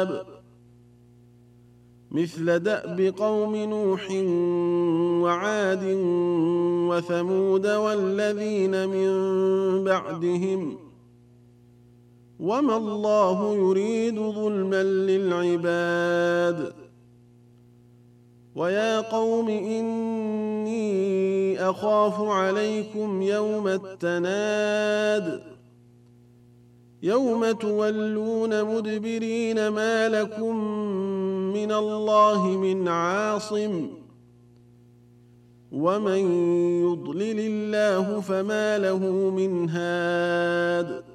مثل دأب قوم نوح وعاد وثمود والذين من بعدهم وما الله يريد ظلما للعباد ويا قوم إني أخاف عليكم يوم التناد يوم تولون مدبرين ما لكم من الله من عاصم ومن يضلل الله فما له من هاد